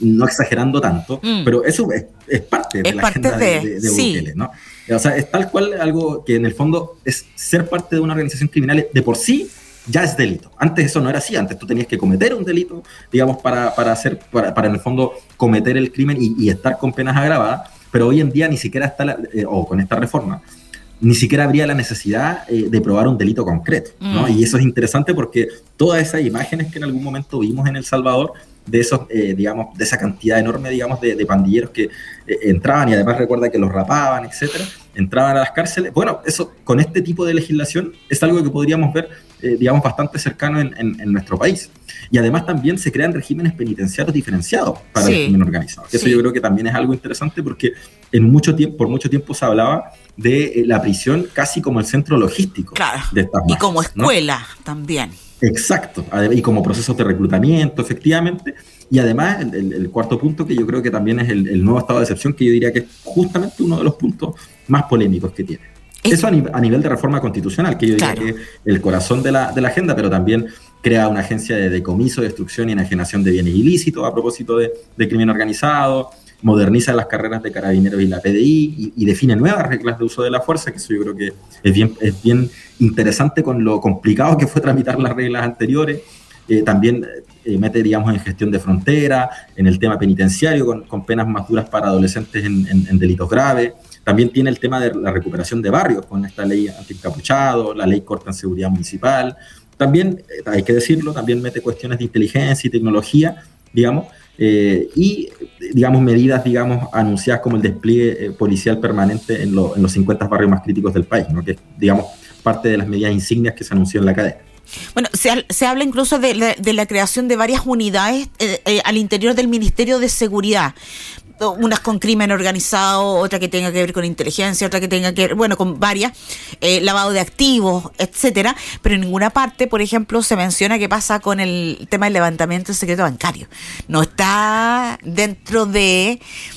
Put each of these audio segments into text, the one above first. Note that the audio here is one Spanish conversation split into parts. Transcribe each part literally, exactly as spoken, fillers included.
no exagerando tanto, mm. pero eso es, es parte es de la parte agenda de, de, de, de sí. Bukele, ¿no? O sea, es tal cual algo que en el fondo es ser parte de una organización criminal de por sí ya es delito. Antes eso no era así, antes tú tenías que cometer un delito, digamos, para, para hacer, para, para en el fondo cometer el crimen y, y estar con penas agravadas, pero hoy en día ni siquiera está, la, eh, o con esta reforma, ni siquiera habría la necesidad eh, de probar un delito concreto, ¿no? Mm. Y eso es interesante porque todas esas imágenes que en algún momento vimos en El Salvador, de esos, eh, digamos, de esa cantidad enorme, digamos, de, de pandilleros que eh, entraban y además recuerda que los rapaban, etcétera, entraban a las cárceles. Bueno, eso con este tipo de legislación es algo que podríamos ver, eh, digamos, bastante cercano en, en, en nuestro país. Y además también se crean regímenes penitenciarios diferenciados para sí. el crimen organizado. Eso sí. yo creo que también es algo interesante porque en mucho tiempo, por mucho tiempo se hablaba de eh, la prisión casi como el centro logístico claro. de estas mafias, y como escuela, ¿no? también. Exacto, y como procesos de reclutamiento, efectivamente. Y además, el, el, el cuarto punto, que yo creo que también es el, el nuevo estado de excepción, que yo diría que es justamente uno de los puntos más polémicos que tiene. Es... Eso a, ni, a nivel de reforma constitucional, que yo diría claro. que es el corazón de la, de la agenda, pero también crea una agencia de decomiso, destrucción y enajenación de bienes ilícitos a propósito de, de crimen organizado, moderniza las carreras de carabineros y la P D I y, y define nuevas reglas de uso de la fuerza, que eso yo creo que es bien, es bien interesante con lo complicado que fue tramitar las reglas anteriores. Eh, también eh, mete, digamos, en gestión de frontera, en el tema penitenciario, con, con penas más duras para adolescentes en, en, en delitos graves. También tiene el tema de la recuperación de barrios, con esta ley antiencapuchado, la ley corta en seguridad municipal. También, eh, hay que decirlo, también mete cuestiones de inteligencia y tecnología, digamos, Eh, y, digamos, medidas, digamos, anunciadas como el despliegue eh, policial permanente en, lo, en los cincuenta barrios más críticos del país, ¿no? Que es, digamos, parte de las medidas insignias que se anunció en la cadena. Bueno, se, se habla incluso de la, de la creación de varias unidades eh, eh, al interior del Ministerio de Seguridad. Unas con crimen organizado, otra que tenga que ver con inteligencia, otra que tenga que ver, bueno, con varias, eh, lavado de activos, etcétera, pero en ninguna parte, por ejemplo, se menciona qué pasa con el tema del levantamiento del secreto bancario. No está dentro de...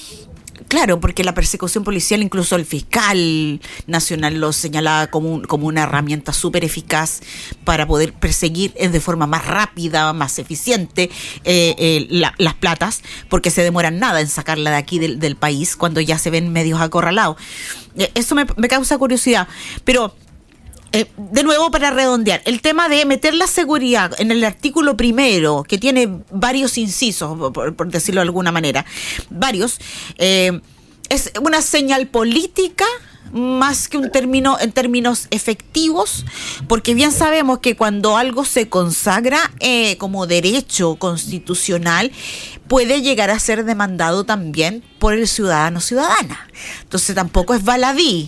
Claro, porque la persecución policial, incluso el fiscal nacional lo señalaba como, un, como una herramienta súper eficaz para poder perseguir de forma más rápida, más eficiente eh, eh, la, las platas, porque se demoran nada en sacarla de aquí del, del país cuando ya se ven medios acorralados. Eh, eso me, me causa curiosidad, pero... Eh, de nuevo, para redondear, el tema de meter la seguridad en el artículo primero, que tiene varios incisos, por, por decirlo de alguna manera, varios, eh, es una señal política más que un término en términos efectivos, porque bien sabemos que cuando algo se consagra eh, como derecho constitucional, puede llegar a ser demandado también por el ciudadano o ciudadana. Entonces tampoco es baladí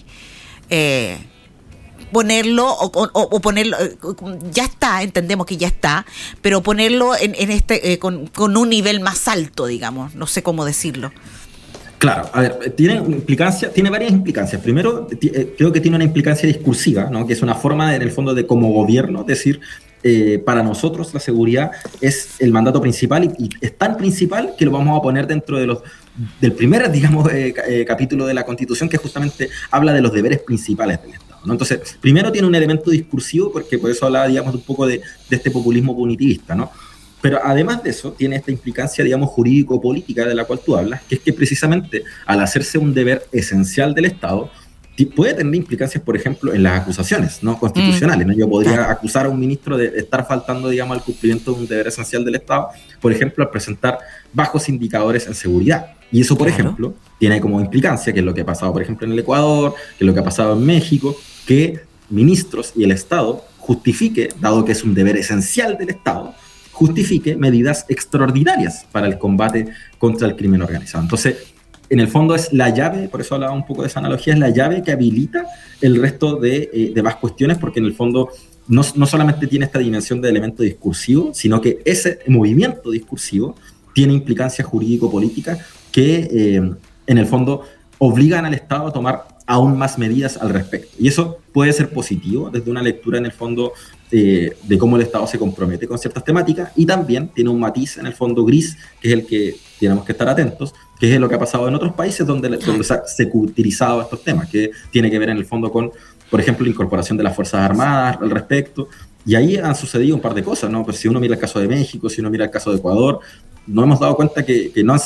eh, ponerlo o, o, o ponerlo, ya está, entendemos que ya está, pero ponerlo en, en este eh, con, con un nivel más alto, digamos, no sé cómo decirlo. Claro, a ver, tiene implicancia, tiene varias implicancias. Primero, t- creo que tiene una implicancia discursiva, ¿no? Que es una forma, de, en el fondo, de como gobierno decir, eh, para nosotros la seguridad es el mandato principal y, y es tan principal que lo vamos a poner dentro de los del primer, digamos, eh, eh, capítulo de la Constitución, que justamente habla de los deberes principales del Estado, ¿no? Entonces, primero tiene un elemento discursivo, porque por eso hablaba, digamos, un poco de, de este populismo punitivista, ¿no? Pero además de eso, tiene esta implicancia, digamos, jurídico-política de la cual tú hablas, que es que precisamente al hacerse un deber esencial del Estado, puede tener implicancias, por ejemplo, en las acusaciones, ¿no? Constitucionales, ¿no? Yo podría acusar a un ministro de estar faltando, digamos, al cumplimiento de un deber esencial del Estado, por ejemplo, al presentar bajos indicadores en seguridad. Y eso, por claro. ejemplo, tiene como implicancia, que es lo que ha pasado, por ejemplo, en el Ecuador, que es lo que ha pasado en México, que ministros y el Estado justifique, dado que es un deber esencial del Estado, justifique medidas extraordinarias para el combate contra el crimen organizado. Entonces, en el fondo es la llave, por eso hablaba un poco de esa analogía, es la llave que habilita el resto de, eh, de más cuestiones, porque en el fondo no, no solamente tiene esta dimensión de elemento discursivo, sino que ese movimiento discursivo tiene implicancias jurídico-políticas que eh, en el fondo obligan al Estado a tomar aún más medidas al respecto. Y eso puede ser positivo desde una lectura en el fondo eh, de cómo el Estado se compromete con ciertas temáticas, y también tiene un matiz en el fondo gris, que es el que tenemos que estar atentos, que es lo que ha pasado en otros países donde, donde se han securitizado estos temas, que tiene que ver en el fondo con, por ejemplo, la incorporación de las Fuerzas Armadas al respecto. Y ahí han sucedido un par de cosas, ¿no? Pues si uno mira el caso de México, si uno mira el caso de Ecuador, nos hemos dado cuenta que, que no han